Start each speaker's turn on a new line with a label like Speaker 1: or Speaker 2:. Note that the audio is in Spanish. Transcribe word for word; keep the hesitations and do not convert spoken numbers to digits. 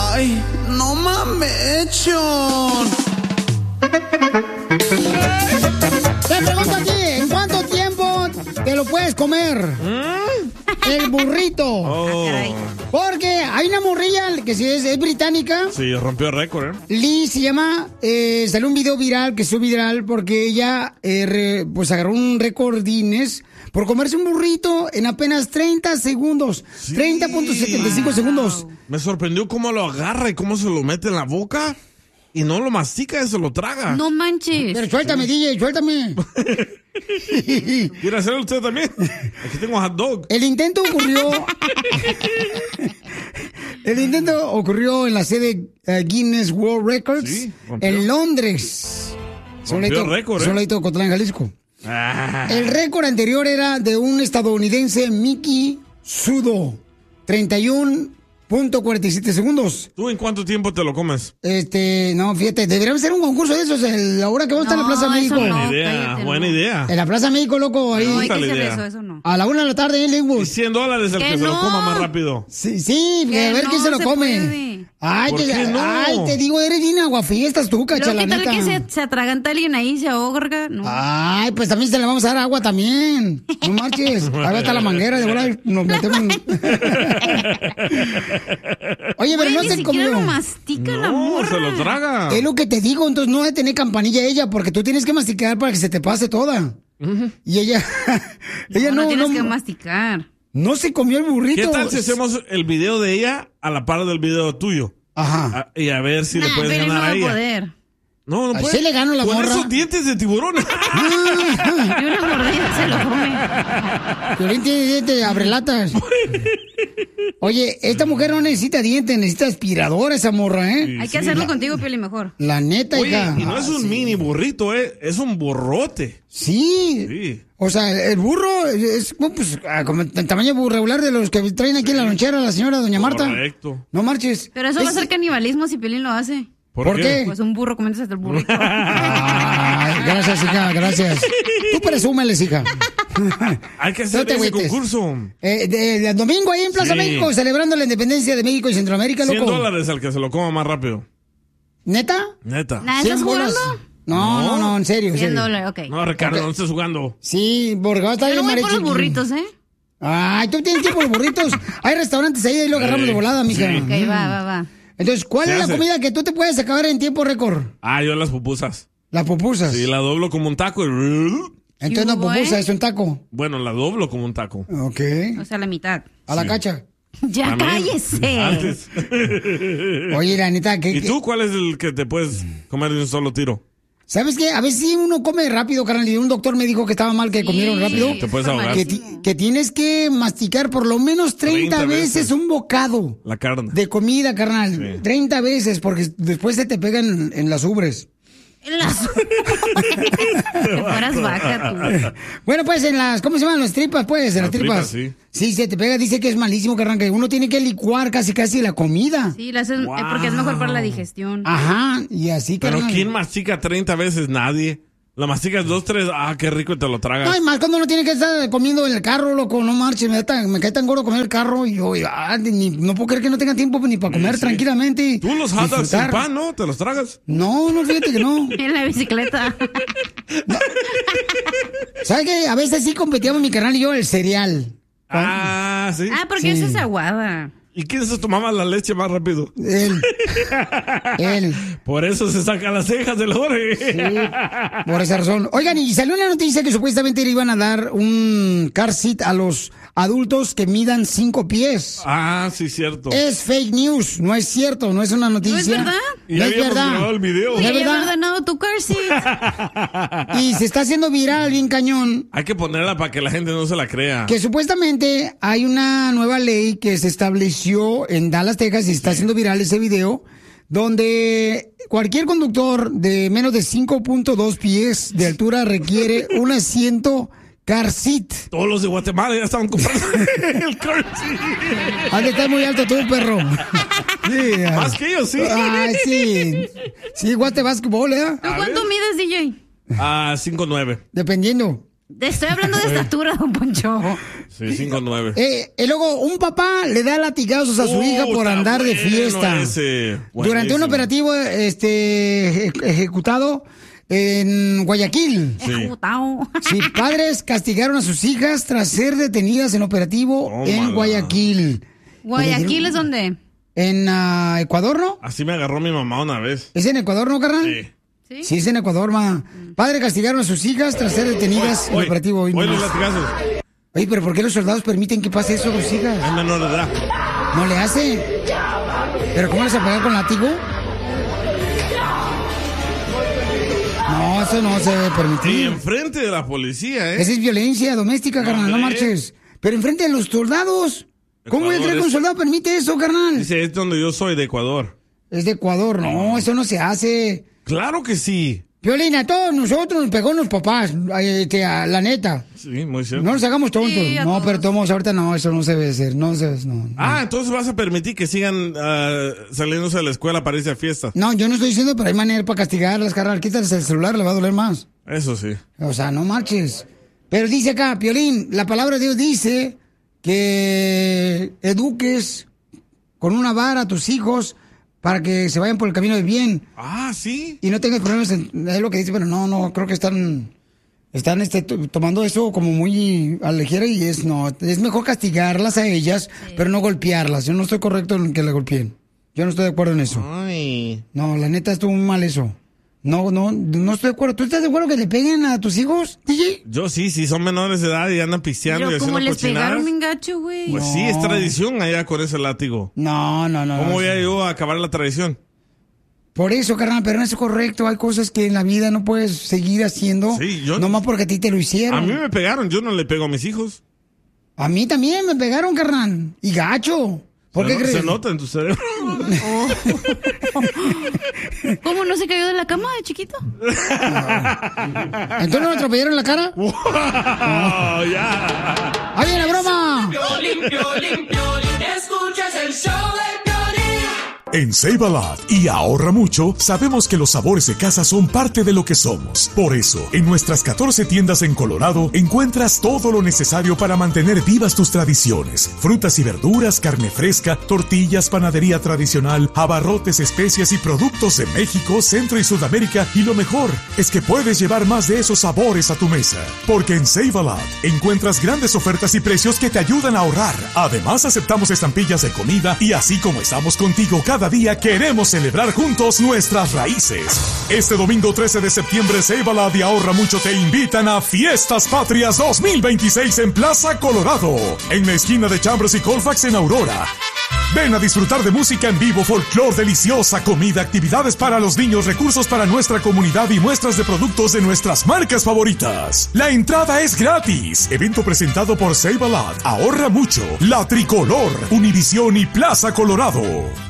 Speaker 1: Ay, no mames.
Speaker 2: Te pregunto aquí, ¿en cuánto tiempo te lo puedes comer? ¿Mm? El burrito.
Speaker 3: Oh.
Speaker 2: Porque hay una morrilla que sí es, es británica.
Speaker 3: Sí, rompió récord, ¿eh?
Speaker 2: Lee se llama, eh, salió un video viral que fue viral porque ella eh, re, pues agarró un récord Guinness por comerse un burrito en apenas treinta segundos. Sí. treinta punto setenta y cinco wow. segundos.
Speaker 3: Me sorprendió cómo lo agarra y cómo se lo mete en la boca. Y no lo mastica, se lo traga.
Speaker 4: No manches.
Speaker 2: Pero suéltame, sí. D J, suéltame.
Speaker 3: ¿Quiere hacerlo usted también? Aquí tengo hot dog.
Speaker 2: El intento ocurrió... El intento ocurrió en la sede uh, Guinness World Records, sí, en Londres.
Speaker 3: Rompió récord, ¿eh?
Speaker 2: Soledito, Cotlán, Jalisco. Ah. El récord anterior era de un estadounidense, Mickey Sudo. treinta y uno punto cuarenta y siete segundos.
Speaker 3: ¿Tú en cuánto tiempo te lo comes?
Speaker 2: Este, no, fíjate, deberíamos hacer un concurso de esos el, la hora que vamos no, a estar en la Plaza México.
Speaker 3: Buena
Speaker 2: no,
Speaker 3: idea,
Speaker 2: cállate,
Speaker 3: buena
Speaker 2: no.
Speaker 3: idea.
Speaker 2: En la Plaza México, loco, ahí.
Speaker 4: No, hay que hacer eso, eso no.
Speaker 2: A la una de la tarde en Linwood.
Speaker 3: Y cien dólares el que, que no. se lo coma más rápido.
Speaker 2: Sí, sí, a ver no quién se lo se come. Puede. Ay,
Speaker 3: ¿Por
Speaker 2: que,
Speaker 3: qué no?
Speaker 2: ay, te digo, eres bien aguafiestas tú, cachalaneta.
Speaker 4: ¿Qué tal que se, se atraganta alguien ahí, se ahoga? No.
Speaker 2: Ay, pues también se le vamos a dar agua también. No marches. Ahí está la manguera, de verdad nos metemos. Oye, pero no te comió.
Speaker 4: Lo mastica
Speaker 3: no,
Speaker 4: la morra.
Speaker 3: Se lo traga.
Speaker 2: Es lo que te digo, entonces no debe tener campanilla ella, porque tú tienes que masticar para que se te pase toda. Uh-huh. Y ella, ella no,
Speaker 4: no, tienes
Speaker 2: no
Speaker 4: que masticar.
Speaker 2: No se comió el burrito.
Speaker 3: ¿Qué tal si hacemos el video de ella a la par del video tuyo?
Speaker 2: Ajá.
Speaker 3: A, y a ver si nah, le puedes ganar
Speaker 4: no
Speaker 3: a ella.
Speaker 4: Poder.
Speaker 3: No, no puede.
Speaker 2: Sí le gano la
Speaker 3: Con
Speaker 2: morra.
Speaker 3: esos dientes de tiburón.
Speaker 4: Y una mordida se lo come.
Speaker 2: Violín tiene dientes de abrelatas. Oye, esta mujer no necesita dientes, necesita aspiradora esa morra, ¿eh?
Speaker 4: Sí,
Speaker 2: Hay
Speaker 4: que sí. hacerlo la, contigo, Pioli, mejor.
Speaker 2: La neta,
Speaker 3: Oye,
Speaker 2: hija.
Speaker 3: Y no es un ah, mini burrito, ¿eh? Es un burrote.
Speaker 2: Sí. sí. O sea, el burro es pues, como el tamaño regular de los que traen aquí sí. en la lonchera la señora doña Marta.
Speaker 3: Correcto.
Speaker 2: No marches.
Speaker 4: Pero eso es... va a ser canibalismo si Piolín lo hace.
Speaker 3: ¿Por,
Speaker 2: ¿Por
Speaker 3: qué?
Speaker 2: qué?
Speaker 4: Pues un burro comiéndose hasta el burrito.
Speaker 2: Ay, gracias, hija, gracias. Tú presúmeles, hija.
Speaker 3: Hay que hacer no ese agüites. concurso.
Speaker 2: Eh, de, de, domingo ahí en Plaza sí. México, celebrando la independencia de México y Centroamérica, loco.
Speaker 3: cien dólares al que se lo coma más rápido.
Speaker 2: ¿Neta?
Speaker 3: Neta.
Speaker 4: ¿Nah, ¿Estás jugando?
Speaker 2: No, no, no, en serio.
Speaker 4: cien dólares, ok.
Speaker 3: No, Ricardo,
Speaker 2: okay.
Speaker 3: no estás jugando.
Speaker 2: Sí, porque va a estar
Speaker 4: bien
Speaker 2: mariachi.
Speaker 4: Yo no voy por los burritos, ¿eh?
Speaker 2: Ay, tú tienes tiempo los burritos. Hay restaurantes ahí, ahí lo agarramos sí. de volada, mija.
Speaker 4: Sí. Ok, va, va, va.
Speaker 2: Entonces, ¿cuál es la hace? comida que tú te puedes acabar en tiempo récord?
Speaker 3: Ah, yo las pupusas.
Speaker 2: ¿Las pupusas?
Speaker 3: Sí, la doblo como un taco.
Speaker 2: Entonces no pupusa, eh? es un taco.
Speaker 3: Bueno, la doblo como un taco.
Speaker 2: Ok.
Speaker 4: O sea, la mitad.
Speaker 2: A la sí. cacha.
Speaker 4: Ya También. cállese.
Speaker 3: Antes.
Speaker 2: Oye, la neta, ¿qué?
Speaker 3: ¿Y tú cuál es el que te puedes comer de un solo tiro?
Speaker 2: ¿Sabes qué? A veces sí uno come rápido, carnal. Y un doctor me dijo que estaba mal que sí, comieron rápido.
Speaker 3: Te puedes ahogar.
Speaker 2: Que, que tienes que masticar por lo menos treinta, treinta veces, veces un bocado.
Speaker 3: La carne.
Speaker 2: De comida, carnal. Sí. treinta veces, porque después se te pegan en las ubres.
Speaker 4: En las Te fueras vaca, tú.
Speaker 2: Bueno, pues en las, ¿cómo se llaman? Las tripas, pues, en las, las tripas. tripas sí. sí, se te pega, dice que es malísimo, carnal, que uno tiene que licuar casi casi la comida.
Speaker 4: Sí, la haces, wow. porque es mejor para la digestión.
Speaker 2: Ajá, y así,
Speaker 3: Pero
Speaker 2: carnal.
Speaker 3: ¿quién mastica treinta veces? Nadie. La masticas dos, tres, ah, qué rico y te lo tragas.
Speaker 2: No, y más cuando uno tiene que estar comiendo en el carro, loco, no marches, me, me cae tan gordo comer el carro y yo, ah, ni, no puedo creer que no tenga tiempo ni para comer sí. tranquilamente.
Speaker 3: Tú los hot dogs sin pan, ¿no? ¿Te los tragas?
Speaker 2: No, no, fíjate que no.
Speaker 4: En la bicicleta.
Speaker 2: No. ¿Sabes qué? A veces sí competíamos mi canal y yo el cereal.
Speaker 3: Ah, sí.
Speaker 4: Ah, porque sí. eso es aguada.
Speaker 3: ¿Y quién se tomaba la leche más rápido?
Speaker 2: Él. Él.
Speaker 3: Por eso se saca las cejas del Jorge.
Speaker 2: Sí, por esa razón. Oigan, y salió una noticia que supuestamente le iban a dar un car seat a los adultos que midan cinco pies.
Speaker 3: Ah, sí, cierto.
Speaker 2: Es fake news, no es cierto, no es una noticia. ¿No es
Speaker 4: verdad?
Speaker 3: Y
Speaker 2: no
Speaker 3: ya
Speaker 2: es verdad.
Speaker 3: grabado el video.
Speaker 4: Y
Speaker 2: ¿Es
Speaker 4: verdad?
Speaker 2: verdad?
Speaker 4: ganado tu car seat.
Speaker 2: Y se está haciendo viral bien cañón.
Speaker 3: Hay que ponerla para que la gente no se la crea.
Speaker 2: Que supuestamente hay una nueva ley que se estableció en Dallas, Texas, y está haciendo viral ese video, donde cualquier conductor de menos de cinco punto dos pies de altura requiere un asiento car seat.
Speaker 3: Todos los de Guatemala ya estaban comprando el car seat.
Speaker 2: Has de estar muy alto tú, perro. Sí,
Speaker 3: más que yo, sí.
Speaker 2: Ay, sí. Sí, Guate Basketball, ¿eh?
Speaker 4: ¿Tú cuánto mides, D J?
Speaker 3: Ah, cinco nueve.
Speaker 2: Dependiendo.
Speaker 4: Estoy hablando de estatura, don Poncho.
Speaker 3: Sí, cinco nueve.
Speaker 2: Eh, y luego, un papá le da latigazos a su
Speaker 3: Uh,
Speaker 2: hija por
Speaker 3: está
Speaker 2: andar de
Speaker 3: bueno
Speaker 2: fiesta.
Speaker 3: ese.
Speaker 2: Durante un
Speaker 3: Buenísimo.
Speaker 2: operativo este, eje- ejecutado en Guayaquil.
Speaker 3: Sí.
Speaker 4: Ejecutado.
Speaker 2: Sí, padres castigaron a sus hijas tras ser detenidas en operativo
Speaker 3: Tómala.
Speaker 2: en Guayaquil.
Speaker 4: Guayaquil es donde.
Speaker 2: En ah, Ecuador, ¿no?
Speaker 3: Así me agarró mi mamá una vez.
Speaker 2: ¿Es en Ecuador, no, carnal?
Speaker 3: Sí.
Speaker 4: ¿Sí?
Speaker 2: Sí, es en Ecuador, ma. Padres castigaron a sus hijas tras ser detenidas en
Speaker 3: Oye,
Speaker 2: operativo. hoy
Speaker 3: oye, los
Speaker 2: nomás.
Speaker 3: latigazos.
Speaker 2: Oye, pero ¿por qué los soldados permiten que pase eso a sus hijas?
Speaker 3: Es menor de edad.
Speaker 2: ¿No le hace? ¿Pero cómo les a pegar con látigo? No, eso no se debe
Speaker 3: Y
Speaker 2: permitir.
Speaker 3: enfrente de la policía, ¿eh?
Speaker 2: Esa es violencia doméstica, carnal, no
Speaker 3: Hombre.
Speaker 2: marches. Pero enfrente de los soldados. ¿Cómo voy a creer que un
Speaker 3: es-
Speaker 2: soldado permite eso, carnal?
Speaker 3: Dice, es donde yo soy, de Ecuador.
Speaker 2: Es de Ecuador, no, eso no se hace.
Speaker 3: Claro que sí.
Speaker 2: Piolín, a todos nosotros nos pegó los papás, eh, este, a la neta.
Speaker 3: Sí, muy cierto.
Speaker 2: No nos hagamos tontos.
Speaker 4: Sí, a
Speaker 2: no,
Speaker 4: todos.
Speaker 2: pero tomos ahorita no, eso no se debe hacer. No se debe, no, no.
Speaker 3: Ah, entonces vas a permitir que sigan ah, saliéndose de la escuela para irse a fiestas.
Speaker 2: No, yo no estoy diciendo, pero hay manera para castigarlas, carnal. Quítales el celular, le va a doler más.
Speaker 3: Eso sí.
Speaker 2: O sea, no marches. Pero dice acá, Piolín, la palabra de Dios dice que eduques con una vara a tus hijos para que se vayan por el camino del bien
Speaker 3: Ah, sí.
Speaker 2: y no tengas problemas. En, es lo que dice, pero no, no, creo que están, están este, to- tomando eso como muy a la ligera y es, no, es mejor castigarlas a ellas, pero no golpearlas. Yo no estoy correcto en que la golpeen. Yo no estoy de acuerdo en eso.
Speaker 3: Ay.
Speaker 2: No, la neta estuvo muy mal eso. No, no, no estoy de acuerdo. ¿Tú estás de acuerdo que le peguen a tus hijos, D J?
Speaker 3: Yo sí, sí, son menores de edad y andan pisteando y
Speaker 4: Pero
Speaker 3: haciendo
Speaker 4: como les
Speaker 3: cochinadas.
Speaker 4: pegaron bien gacho, güey.
Speaker 3: Pues sí, es tradición allá con ese látigo.
Speaker 2: No, no, no.
Speaker 3: ¿Cómo
Speaker 2: no,
Speaker 3: voy a
Speaker 2: sí.
Speaker 3: yo a acabar la tradición?
Speaker 2: Por eso, carnal, pero no es correcto. Hay cosas que en la vida no puedes seguir haciendo.
Speaker 3: Sí, yo-
Speaker 2: Nomás porque a ti te lo hicieron.
Speaker 3: A mí me pegaron, yo no le pego a mis hijos.
Speaker 2: A mí también me pegaron, carnal. Y gacho. ¿Por
Speaker 3: se,
Speaker 2: qué
Speaker 3: no-
Speaker 2: crees?
Speaker 3: se nota en tu cerebro.
Speaker 4: ¿Cómo no se cayó de la cama de chiquito?
Speaker 2: ¿Entonces no me atropellaron en la cara?
Speaker 3: ¡Wow! ¡Ya!
Speaker 2: ¡Ahí viene la broma!
Speaker 5: Piolín, Piolín, Piolín, escuchas el show de Piolín.
Speaker 6: En Save a Lot y ahorra mucho, sabemos que los sabores de casa son parte de lo que somos. Por eso, en nuestras catorce tiendas en Colorado encuentras todo lo necesario para mantener vivas tus tradiciones. Frutas y verduras, carne fresca, tortillas, panadería tradicional, abarrotes, especias y productos de México, Centro y Sudamérica. Y lo mejor es que puedes llevar más de esos sabores a tu mesa. Porque en Save a Lot encuentras grandes ofertas y precios que te ayudan a ahorrar. Además, aceptamos estampillas de comida y así como estamos contigo cada día, queremos celebrar juntos nuestras raíces. Este domingo trece de septiembre, Save a Lot y Ahorra Mucho te invitan a Fiestas Patrias dos mil veintiséis en Plaza Colorado, en la esquina de Chambers y Colfax en Aurora. Ven a disfrutar de música en vivo, folclor deliciosa, comida, actividades para los niños, recursos para nuestra comunidad y muestras de productos de nuestras marcas favoritas. La entrada es gratis. Evento presentado por Save a Lot, Ahorra Mucho, La Tricolor, Univisión y Plaza Colorado.